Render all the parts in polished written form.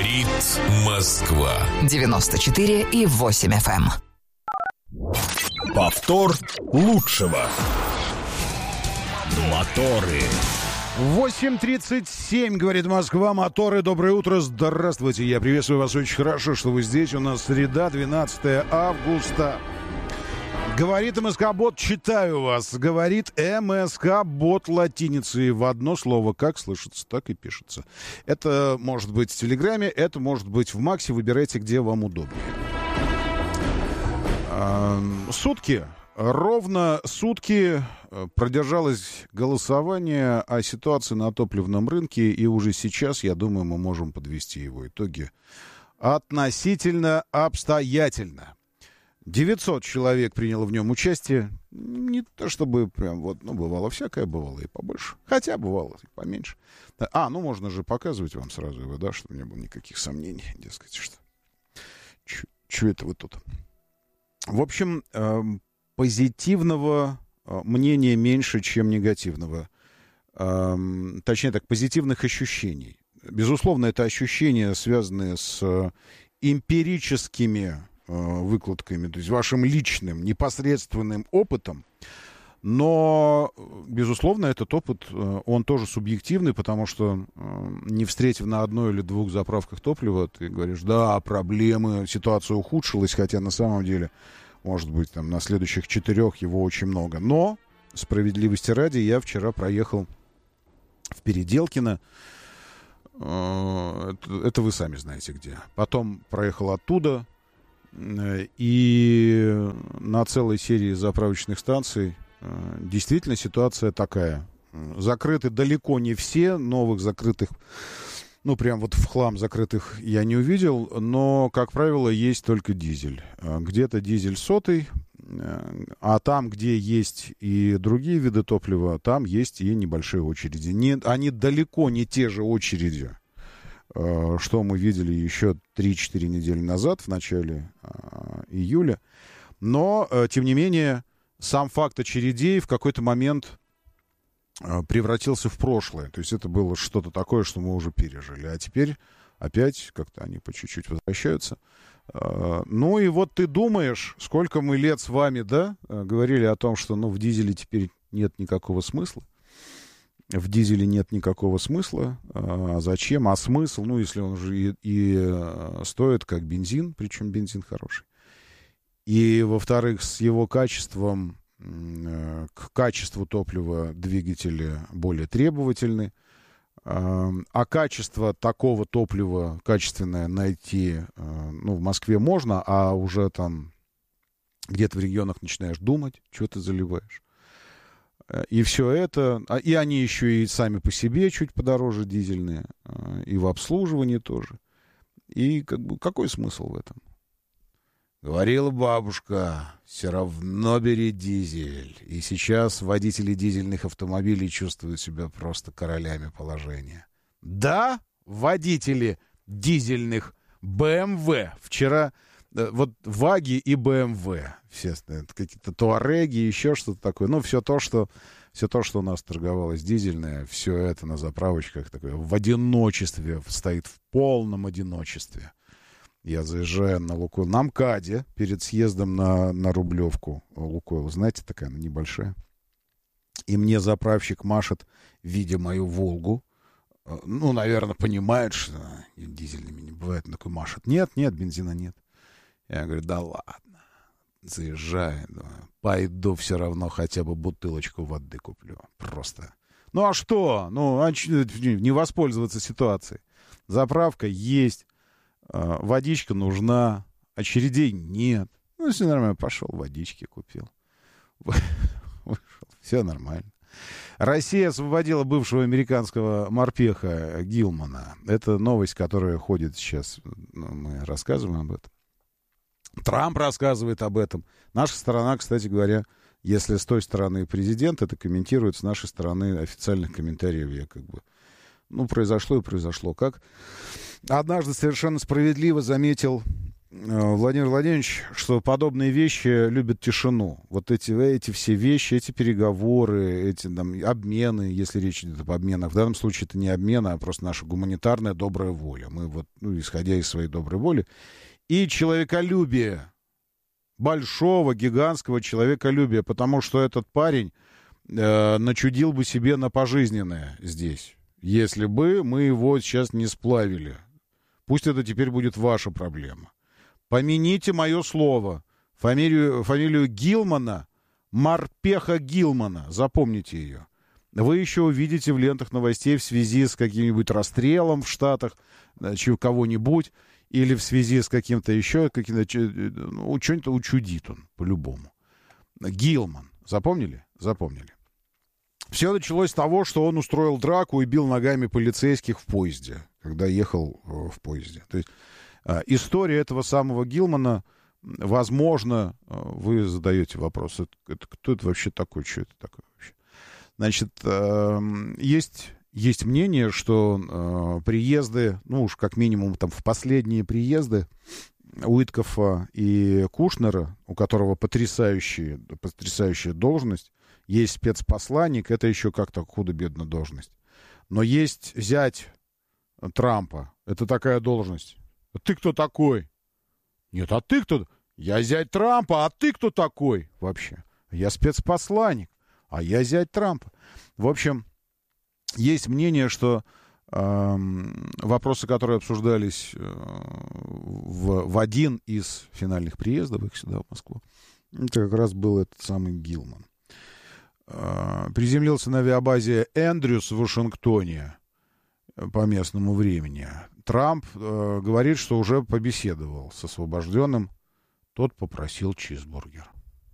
Говорит Москва. 94,8 FM. Повтор лучшего. Моторы. 8:37, говорит Москва, моторы, доброе утро, здравствуйте, я приветствую вас, очень хорошо, что вы здесь, у нас среда, 12 августа. Говорит МСК-бот, читаю вас, говорит МСК-бот латиницей в одно слово, как слышится, так и пишется. Это может быть в Телеграме, это может быть в Максе, выбирайте, где вам удобнее. Сутки. Ровно сутки продержалось голосование о ситуации на топливном рынке, и уже сейчас, я думаю, мы можем подвести его итоги относительно обстоятельно. 900 человек приняло в нем участие. Не то чтобы прям вот, бывало всякое, бывало и побольше. Хотя бывало и поменьше. Можно же показывать вам сразу его, да, чтобы не было никаких сомнений, дескать, что... Чё это вы тут? В общем... позитивного мнения меньше, чем негативного. Точнее так, позитивных ощущений. Безусловно, это ощущения, связанные с эмпирическими выкладками, то есть вашим личным, непосредственным опытом. Но, безусловно, этот опыт, он тоже субъективный, потому что, не встретив на одной или двух заправках топлива, ты говоришь, да, проблемы, ситуация ухудшилась, хотя на самом деле... Может быть, там на следующих 4 его очень много. Но, справедливости ради, я вчера проехал в Переделкино. Это вы сами знаете где. Потом проехал оттуда. И на целой серии заправочных станций действительно ситуация такая. Закрыты далеко не все. Новых закрытых... прям вот в хлам закрытых я не увидел, но, как правило, есть только дизель. Где-то дизель сотый, а там, где есть и другие виды топлива, там есть и небольшие очереди. Они далеко не те же очереди, что мы видели еще 3-4 недели назад, в начале июля. Но, тем не менее, сам факт очередей в какой-то момент... превратился в прошлое. То есть это было что-то такое, что мы уже пережили. А теперь опять как-то они по чуть-чуть возвращаются. И вот ты думаешь, сколько мы лет с вами, да, говорили о том, что, в дизеле теперь нет никакого смысла. В дизеле нет никакого смысла. А зачем? А смысл? Если он же и стоит как бензин, причем бензин хороший. И, во-вторых, с его качеством... К качеству топлива двигатели более требовательны, а качество такого топлива качественное найти, в Москве можно, а уже там где-то в регионах начинаешь думать, что ты заливаешь. И все это, и они еще и сами по себе чуть подороже дизельные, и в обслуживании тоже. И какой смысл в этом? Говорила бабушка, все равно бери дизель. И сейчас водители дизельных автомобилей чувствуют себя просто королями положения. Да, водители дизельных BMW. Вчера вот Ваги и BMW. Все какие-то Туареги, еще что-то такое. Все то, что у нас торговалось дизельное, все это на заправочках такое в одиночестве, стоит в полном одиночестве. Я заезжаю на Лукойл, на МКАДе, перед съездом на Рублевку. Лукойл, знаете, такая она небольшая. И мне заправщик машет, видя мою «Волгу». Наверное, понимает, что дизельными не бывает. Он такой машет. Нет, бензина нет. Я говорю, да ладно. Заезжаю, пойду все равно хотя бы бутылочку воды куплю. Просто. А что? Не воспользоваться ситуацией. Заправка есть. Водичка нужна, очередей нет. Все нормально, пошел, водички купил. Вышел, все нормально. Россия освободила бывшего американского морпеха Гилмана. Это новость, которая ходит сейчас. Мы рассказываем об этом. Трамп рассказывает об этом. Наша сторона, кстати говоря, если с той стороны президент это комментирует, с нашей стороны официальных комментариев я произошло и произошло. Как однажды совершенно справедливо заметил Владимир Владимирович, что подобные вещи любят тишину. Вот эти все вещи, эти переговоры, эти там, обмены, если речь идет об обменах. В данном случае это не обмен, а просто наша гуманитарная добрая воля. Мы вот, исходя из своей доброй воли. И человеколюбие. Большого, гигантского человеколюбия. Потому что этот парень начудил бы себе на пожизненное здесь. Если бы мы его сейчас не сплавили. Пусть это теперь будет ваша проблема. Помяните мое слово. Фамилию Гилмана, Морпеха Гилмана. Запомните ее. Вы еще увидите в лентах новостей в связи с каким-нибудь расстрелом в Штатах кого-нибудь или в связи с каким-то еще, что-нибудь учудит он по-любому. Гилман. Запомнили? Запомнили. Все началось с того, что он устроил драку и бил ногами полицейских в поезде, когда ехал в поезде. То есть история этого самого Гилмана, возможно, вы задаете вопрос, кто это вообще такой, что это такое вообще? Значит, есть мнение, что приезды, уж как минимум там в последние приезды Уиткофа и Кушнера, у которого потрясающая должность, есть спецпосланник, это еще как-то худо-бедно должность. Но есть зять Трампа, это такая должность. А ты кто такой? Нет, а ты кто? Я зять Трампа, а ты кто такой вообще? Я спецпосланник, а я зять Трампа. В общем, есть мнение, что вопросы, которые обсуждались в один из финальных приездов их сюда, в Москву, это как раз был этот самый Гилман. Приземлился на авиабазе Эндрюс в Вашингтоне по местному времени. Трамп говорит, что уже побеседовал с освобожденным. Тот попросил чизбургер.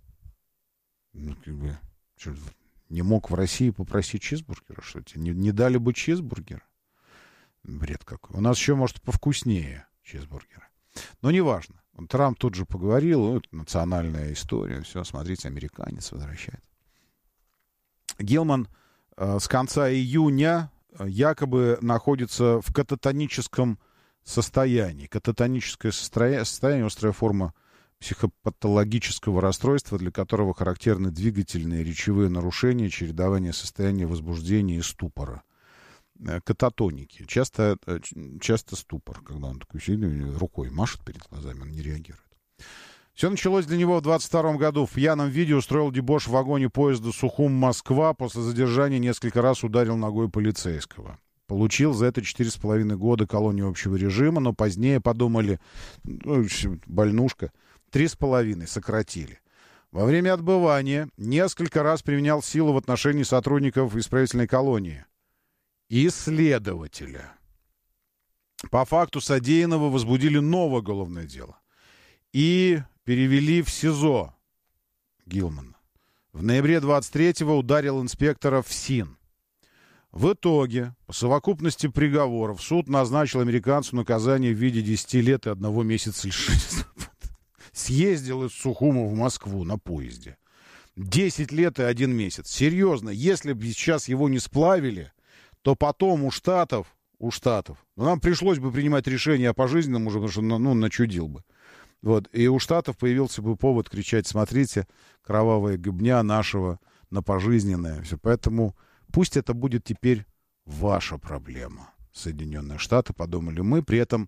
Не мог в России попросить чизбургера, что тебе не дали бы чизбургера? Бред какой. У нас еще, может, повкуснее чизбургера. Но неважно. Трамп тут же поговорил, это национальная история, все, смотрите, американец возвращается. Гилман с конца июня якобы находится в кататоническом состоянии. Кататоническое состояние — острая форма психопатологического расстройства, для которого характерны двигательные речевые нарушения, чередование состояния возбуждения и ступора. Кататоники. Часто ступор, когда он такой рукой машет перед глазами, он не реагирует. Все началось для него в 22 году. В пьяном виде устроил дебош в вагоне поезда Сухум-Москва. После задержания несколько раз ударил ногой полицейского. Получил за это 4,5 года колонии общего режима, но позднее подумали, больнушка, 3,5 сократили. Во время отбывания несколько раз применял силу в отношении сотрудников исправительной колонии и следователя. По факту содеянного возбудили новое уголовное дело и перевели в СИЗО Гилмана. В ноябре 23-го ударил инспектора в СИН. В итоге, по совокупности приговоров, суд назначил американцу наказание в виде 10 лет и 1 месяца лишения свободы. Съездил из Сухума в Москву на поезде. 10 лет и 1 месяц. Серьезно, если бы сейчас его не сплавили, то потом у Штатов, нам пришлось бы принимать решение о пожизненном уже, потому что, начудил бы. Вот, и у Штатов появился бы повод кричать: смотрите, кровавая гыбня нашего на пожизненное. Все. Поэтому пусть это будет теперь ваша проблема. Соединенные Штаты, подумали мы. При этом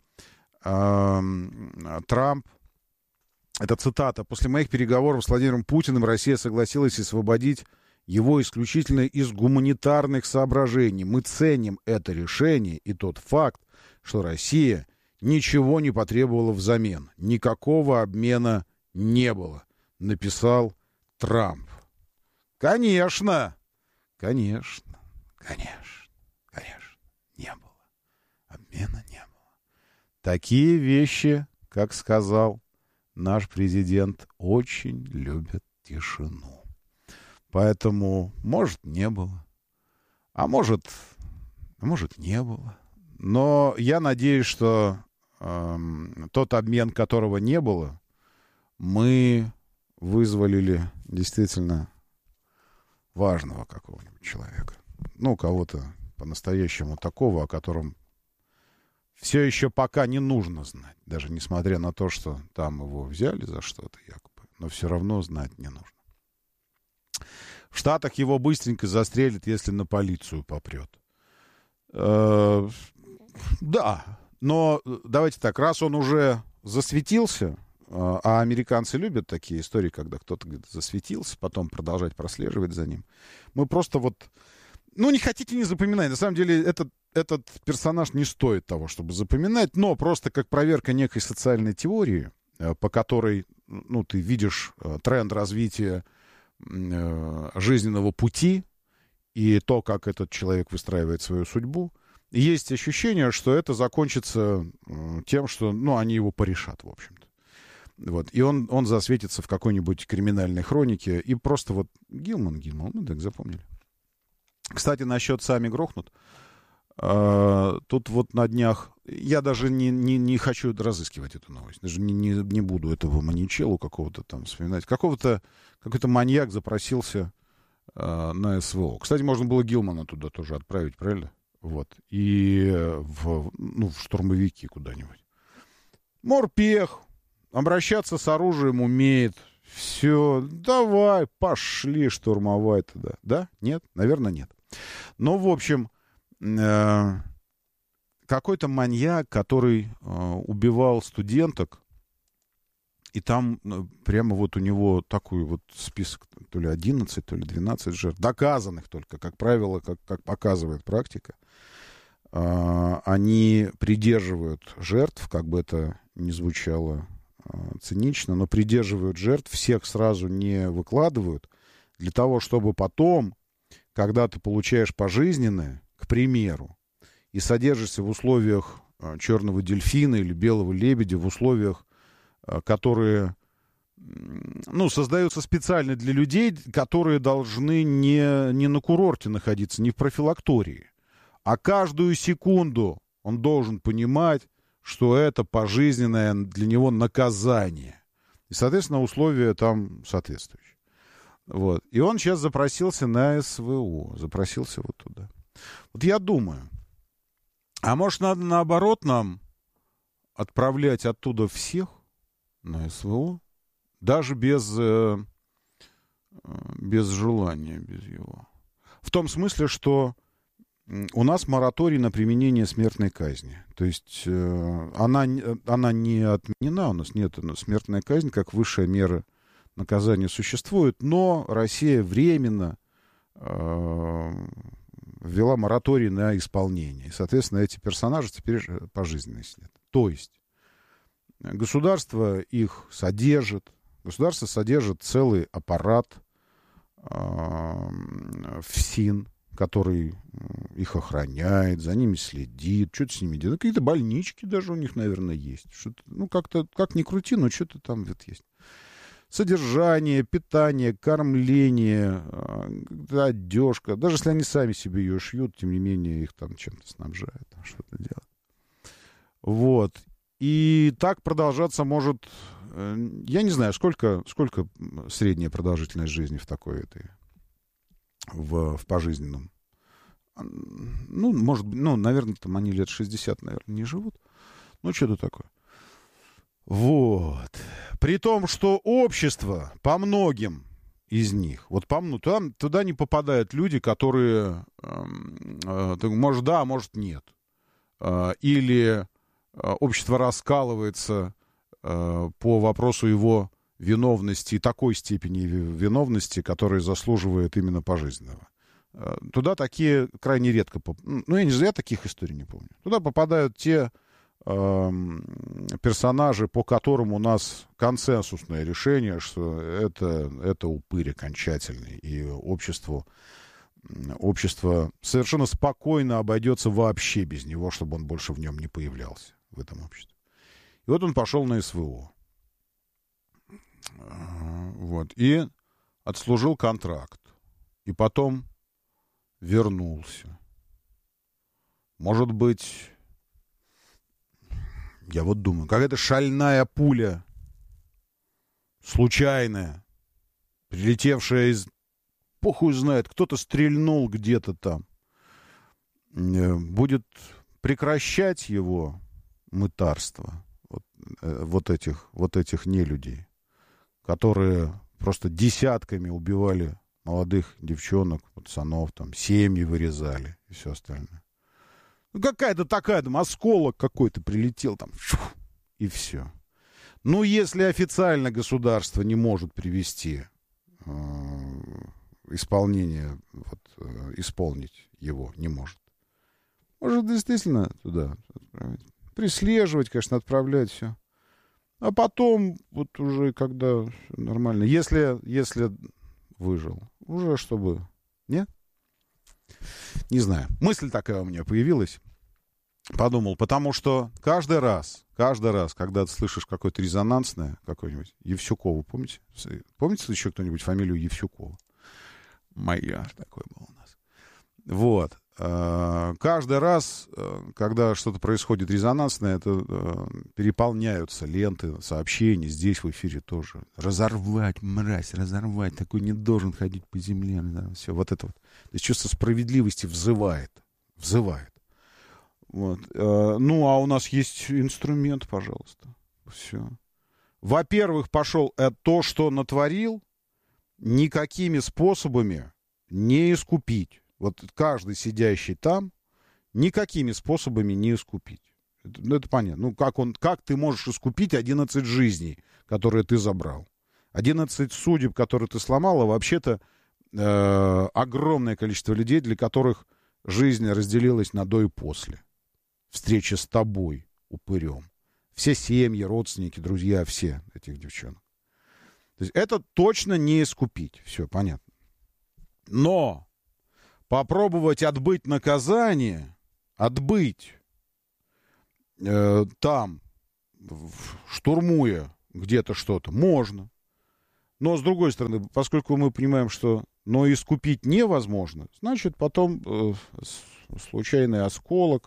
Трамп, это цитата: после моих переговоров с Владимиром Путиным Россия согласилась освободить его исключительно из гуманитарных соображений. Мы ценим это решение и тот факт, что Россия ничего не потребовала взамен. Никакого обмена не было, написал Трамп. Конечно, не было. Обмена не было. Такие вещи, как сказал наш президент, очень любят тишину. Поэтому, может, не было, а может, не было. Но я надеюсь, что тот обмен, которого не было, мы вызволили действительно важного какого-нибудь человека. Кого-то по-настоящему такого, о котором все еще пока не нужно знать. Даже несмотря на то, что там его взяли за что-то якобы. Но все равно знать не нужно. В Штатах его быстренько застрелят, если на полицию попрет. Да, но давайте так, раз он уже засветился, а американцы любят такие истории, когда кто-то где-то засветился, потом продолжать прослеживать за ним. Мы просто вот... Ну, не хотите, не запоминать. На самом деле, этот персонаж не стоит того, чтобы запоминать, но просто как проверка некой социальной теории, по которой, ну, ты видишь тренд развития жизненного пути и то, как этот человек выстраивает свою судьбу. И есть ощущение, что это закончится тем, что, ну, они его порешат, в общем-то. Вот. И он засветится в какой-нибудь криминальной хронике. И просто вот Гилман, мы так запомнили. Кстати, насчет «Сами грохнут». Тут вот на днях... Я даже не хочу разыскивать эту новость. Даже не буду этого маньячеллу какого-то там вспоминать. Какой-то маньяк запросился на СВО. Кстати, можно было Гилмана туда тоже отправить, правильно? Вот. И в штурмовики куда-нибудь. Морпех. Обращаться с оружием умеет. Все, давай, пошли штурмовать туда. Да? Нет? Наверное, нет. Но, в общем, какой-то маньяк, который убивал студенток, и там прямо вот у него такой вот список, то ли 11, то ли 12 жертв, доказанных только, как правило, как показывает практика. Они придерживают жертв, как бы это ни звучало цинично, но придерживают жертв, всех сразу не выкладывают, для того, чтобы потом, когда ты получаешь пожизненное, к примеру, и содержишься в условиях черного дельфина или белого лебедя, в условиях, которые, ну, создаются специально для людей, которые должны не на курорте находиться, не в профилактории, а каждую секунду он должен понимать, что это пожизненное для него наказание. И, соответственно, условия там соответствующие. Вот. И он сейчас запросился на СВО. Запросился вот туда. Вот я думаю, а может, надо наоборот нам отправлять оттуда всех на СВО? Даже без желания, без его. В том смысле, что у нас мораторий на применение смертной казни. То есть она не отменена, у нас нет смертной казни, как высшая мера наказания существует, но Россия временно ввела мораторий на исполнение. И, соответственно, эти персонажи теперь пожизненно сидят. То есть государство их содержит, государство содержит целый аппарат ФСИН, который их охраняет, за ними следит, что-то с ними делает. Какие-то больнички даже у них, наверное, есть. Что-то, ну, как-то, как ни крути, но что-то там вот есть. Содержание, питание, кормление, одежка. Даже если они сами себе ее шьют, тем не менее, их там чем-то снабжают, там что-то делают. Вот. И так продолжаться может... Я не знаю, сколько средняя продолжительность жизни в такой этой... В пожизненном. Ну, может быть, ну, наверное, там они лет 60, наверное, не живут. Ну, что-то такое. Вот. При том, что общество по многим из них, вот туда не попадают люди, которые, может, да, может, нет. Или общество раскалывается по вопросу его виновности, такой степени виновности, которая заслуживает именно пожизненного. Туда такие крайне редко... Ну, я таких историй не помню. Туда попадают те персонажи, по которым у нас консенсусное решение, что это упырь окончательный, и общество совершенно спокойно обойдется вообще без него, чтобы он больше в нем не появлялся, в этом обществе. И вот он пошел на СВО. Вот. И отслужил контракт. И потом вернулся. Может быть, я вот думаю, какая-то шальная пуля, случайная, прилетевшая из... Похуй знает, кто-то стрельнул где-то там. Будет прекращать его мытарство вот этих нелюдей, которые просто десятками убивали молодых девчонок, пацанов, там, семьи вырезали и все остальное. Ну, какая-то такая, там, осколок какой-то прилетел, там, и все. Ну, если официально государство не может привести исполнение, исполнить его не может. Может, действительно туда отправить. Прислеживать, конечно, отправлять все. А потом, вот уже когда нормально, если выжил, уже чтобы... Нет? Не знаю. Мысль такая у меня появилась. Подумал, потому что каждый раз, когда ты слышишь какое-то резонансное, какое-нибудь, Евсюкова, помните? Помните еще кто-нибудь фамилию Евсюкова? Майяр такой был у нас. Вот. Каждый раз, когда что-то происходит резонансное, это переполняются ленты, сообщения, здесь в эфире тоже. Разорвать, мразь, разорвать, такой не должен ходить по земле. Да, все, вот это вот. То есть чувство справедливости взывает. Вот. Ну, а у нас есть инструмент, пожалуйста. Все. Во-первых, пошел то, что натворил, никакими способами не искупить. Вот каждый сидящий там никакими способами не искупить. Это понятно. Ну, как ты можешь искупить 11 жизней, которые ты забрал? 11 судеб, которые ты сломал, а вообще-то огромное количество людей, для которых жизнь разделилась на до и после. Встреча с тобой, упырем. Все семьи, родственники, друзья, все этих девчонок. То есть это точно не искупить. Все, понятно. Но попробовать отбыть наказание, там, штурмуя где-то что-то, можно. Но, с другой стороны, поскольку мы понимаем, что искупить невозможно, значит, потом случайный осколок,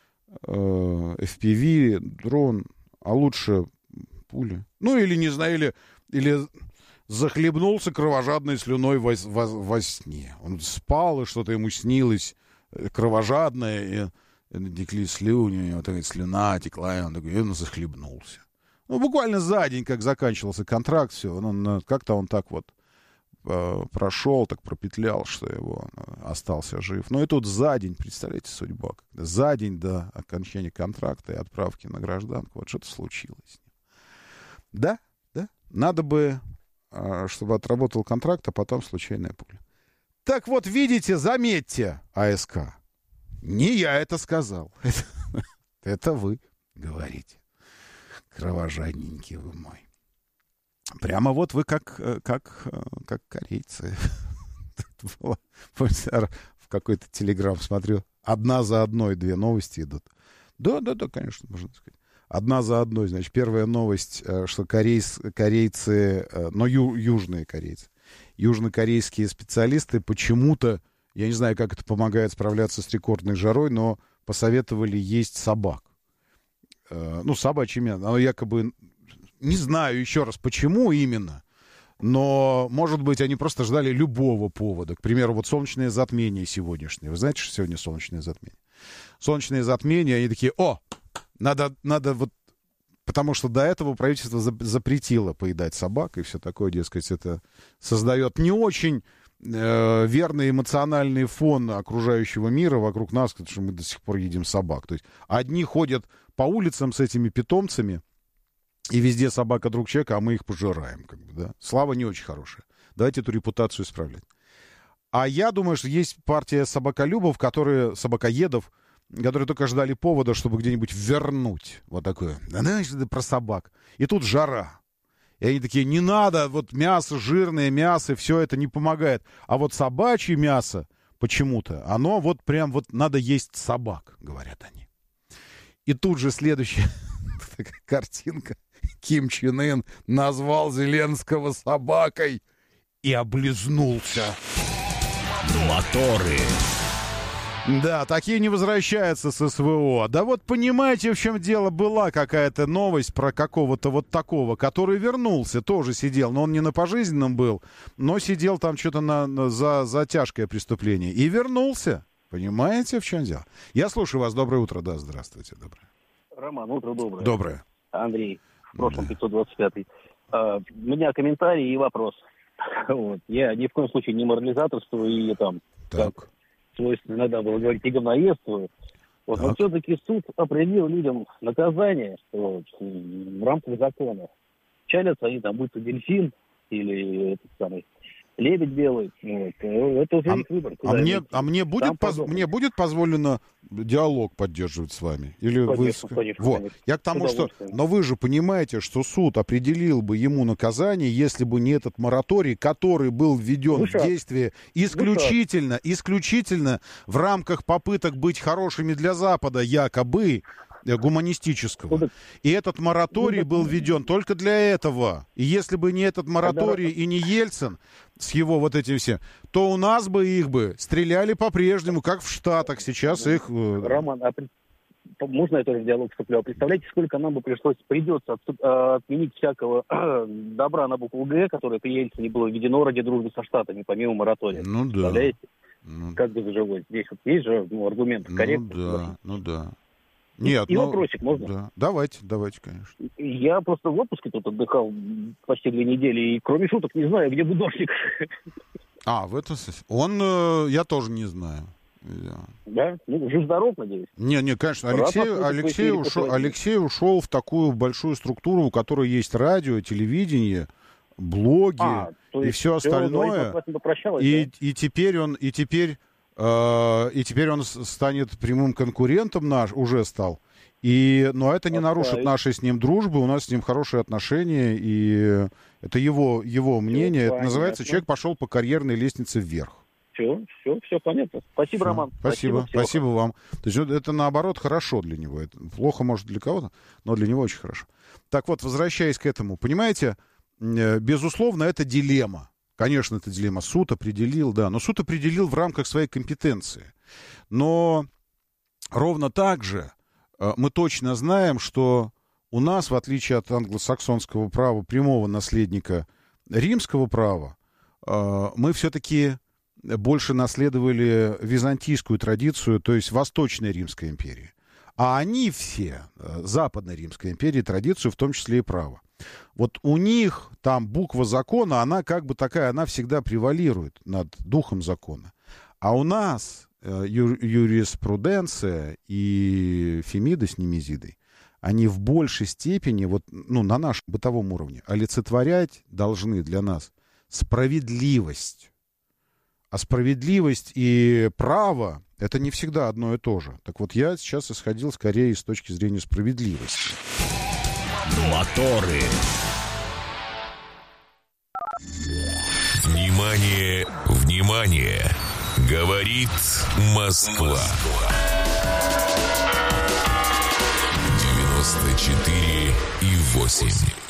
FPV, дрон, а лучше пули. Ну, или, не знаю, или захлебнулся кровожадной слюной во сне. Он спал, и что-то ему снилось кровожадное, и текли слюни, у него такая слюна текла, и он захлебнулся. Ну, буквально за день, как заканчивался контракт, все, как-то он так вот прошел, так пропетлял, что его остался жив. Но и тут за день, представляете, судьба. Когда за день до окончания контракта и отправки на гражданку, вот что-то случилось. Да. Надо бы, чтобы отработал контракт, а потом случайная пуля. Так вот, видите, заметьте, АСК, не я это сказал. Это вы говорите. Кровожадненький вы мой. Прямо вот вы как корейцы. Помните, в какой-то телеграм смотрю, одна за одной 2 новости идут. Да, конечно, можно сказать. Одна за одной, значит, первая новость, что корейцы, но южные корейцы, южнокорейские специалисты почему-то, я не знаю, как это помогает справляться с рекордной жарой, но посоветовали есть собак. Ну, собачье мясо. Оно якобы... Не знаю еще раз, почему именно, но, может быть, они просто ждали любого повода. К примеру, вот солнечное затмение сегодняшнее. Вы знаете, что сегодня солнечное затмение? Солнечное затмение, они такие, надо вот... Потому что до этого правительство запретило поедать собак и все такое, дескать, это создает не очень верный эмоциональный фон окружающего мира вокруг нас, потому что мы до сих пор едим собак. То есть одни ходят по улицам с этими питомцами, и везде собака друг человека, а мы их пожираем. Да? Слава не очень хорошая. Давайте эту репутацию исправлять. А я думаю, что есть партия собаколюбов, собакоедов, которые только ждали повода, чтобы где-нибудь вернуть. Вот такое. Знаешь, это про собак. И тут жара. И они такие, не надо, вот мясо, жирное мясо, все это не помогает. А вот собачье мясо почему-то, оно вот прям вот надо есть собак, говорят они. И тут же следующая такая картинка. Ким Чен Ын назвал Зеленского собакой и облизнулся. Моторы. Да, такие не возвращаются с СВО. Да вот понимаете, в чем дело, была какая-то новость про какого-то вот такого, который вернулся, тоже сидел, но он не на пожизненном был, но сидел там что-то за тяжкое преступление. И вернулся. Понимаете, в чем дело? Я слушаю вас. Доброе утро. Да, здравствуйте. Доброе. Роман, утро доброе. Доброе. Андрей, в прошлом 525-й. У меня комментарий и вопрос. Вот. Я ни в коем случае не морализаторствую и там, как свойственно иногда было говорить, и говноедствую. Вот, но все-таки суд определил людям наказание в рамках закона. Чалятся они там, будь то дельфин или этот самый лебедь белый. Вот. Это уже их выбор. Мне будет позволено диалог поддерживать с вами? Или конечно, вы... конечно, вот. конечно. Я к тому, что... Но вы же понимаете, что суд определил бы ему наказание, если бы не этот мораторий, который был введен в действие исключительно в рамках попыток быть хорошими для Запада, якобы гуманистического. И этот мораторий был введен только для этого. И если бы не этот мораторий и не Ельцин с его вот этим всем, то у нас бы их бы стреляли по-прежнему, как в Штатах. Сейчас их... Роман, можно я тоже в диалог вступлю? Представляете, сколько нам бы придется отменить всякого добра на букву «Г», которое при Ельцине было введено ради дружбы со Штатами, помимо моратория. Ну да. Представляете? Как бы заживать? Здесь вот есть же аргументы корректные. Ну да. Нет, и вопросик можно? Да. Давайте, конечно. Я просто в отпуске тут отдыхал почти 2 недели, и кроме шуток не знаю, где будовник. В этом смысле? Я тоже не знаю. Да? Ну, жив-здоров, надеюсь. Не, конечно. Алексей ушел в такую большую структуру, у которой есть радио, телевидение, блоги и все остальное. И теперь он станет прямым конкурентом уже стал. Но это не нарушит нашей с ним дружбы, у нас с ним хорошие отношения, и это его мнение. Это называется, человек пошел по карьерной лестнице вверх. Все понятно. Спасибо, Роман. Спасибо вам. То есть это, наоборот, хорошо для него. Это плохо, может, для кого-то, но для него очень хорошо. Так вот, возвращаясь к этому, понимаете, безусловно, это дилемма. Конечно, это дилемма. Суд определил, но суд определил в рамках своей компетенции. Но ровно так же мы точно знаем, что у нас, в отличие от англосаксонского права, прямого наследника римского права, мы все-таки больше наследовали византийскую традицию, то есть Восточной Римской империи. А они все, Западной Римской империи, традицию, в том числе и право. Вот у них там буква закона, она как бы такая, она всегда превалирует над духом закона. А у нас юриспруденция и Фемида с Немезидой, они в большей степени, на нашем бытовом уровне, олицетворять должны для нас справедливость. А справедливость и право — это не всегда одно и то же. Так вот, я сейчас исходил скорее с точки зрения справедливости. Моторы. Внимание, внимание! Говорит Москва. 94,8.